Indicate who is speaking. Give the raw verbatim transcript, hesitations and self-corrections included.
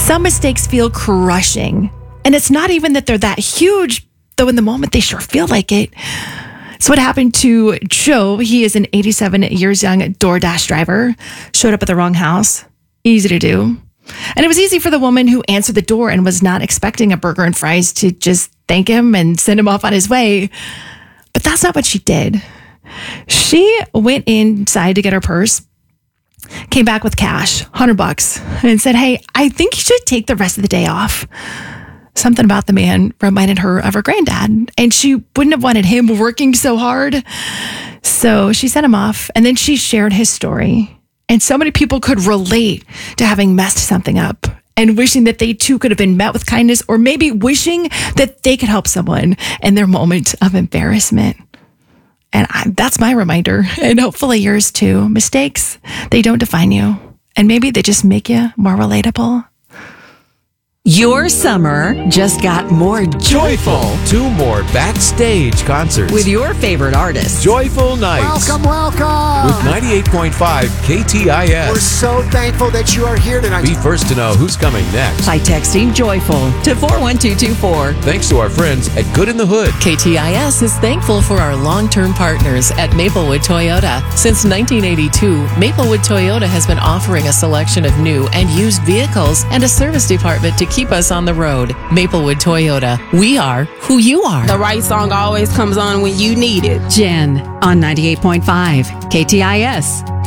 Speaker 1: Some mistakes feel crushing. And it's not even that they're that huge, though in the moment they sure feel like it. So what happened to Joe? He is an eighty-seven years young DoorDash driver. Showed up at the wrong house. Easy to do. And it was easy for the woman who answered the door and was not expecting a burger and fries to just thank him and send him off on his way. But that's not what she did. She went inside to get her purse, came back with cash, one hundred bucks, and said, hey, I think you should take the rest of the day off. Something about the man reminded her of her granddad, and she wouldn't have wanted him working so hard. So she sent him off, and then she shared his story. And so many people could relate to having messed something up and wishing that they too could have been met with kindness, or maybe wishing that they could help someone in their moment of embarrassment. And I, that's my reminder, and hopefully yours too. Mistakes, they don't define you, and maybe they just make you more relatable.
Speaker 2: Your summer just got more joyful.
Speaker 3: Two more backstage concerts
Speaker 2: With your favorite artists.
Speaker 3: Joyful Nights
Speaker 4: Welcome, welcome.
Speaker 3: with ninety-eight point five K T I S.
Speaker 4: We're so thankful that you are here tonight.
Speaker 3: Be first to know who's coming next.
Speaker 2: By texting joyful to four one two two four.
Speaker 3: Thanks to our friends at Good in the Hood.
Speaker 5: K T I S is thankful for our long-term partners at Maplewood Toyota. Since nineteen eighty-two, Maplewood Toyota has been offering a selection of new and used vehicles and a service department to keep us on the road. Maplewood Toyota. We are who you are.
Speaker 6: The right song always comes on when you need it.
Speaker 2: Jen on ninety-eight point five K T I S.